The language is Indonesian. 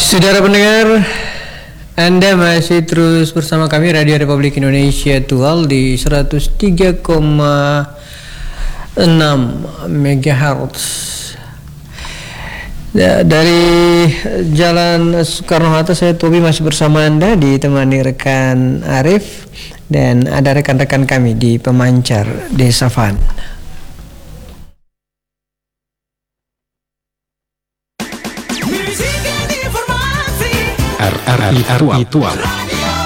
Saudara pendengar, Anda masih terus bersama kami Radio Republik Indonesia Tual di 103,6 MHz. Dari Jalan Soekarno-Hatta, saya Tobi masih bersama Anda, ditemani rekan Arif, dan ada rekan-rekan kami di pemancar Desa Fan. RRI Tual.